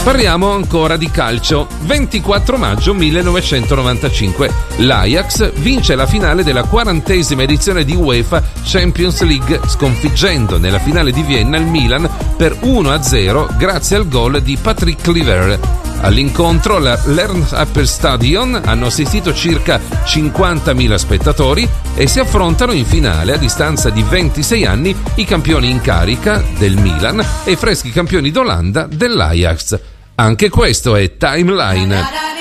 Parliamo ancora di calcio. 24 maggio 1995. L'Ajax vince la finale della 40esima edizione di UEFA Champions League, sconfiggendo nella finale di Vienna il Milan per 1-0 grazie al gol di Patrick Kluivert. All'incontro all'Ernst-Happel-Stadion hanno assistito circa 50.000 spettatori e si affrontano in finale a distanza di 26 anni i campioni in carica del Milan e i freschi campioni d'Olanda dell'Ajax. Anche questo è Timeline.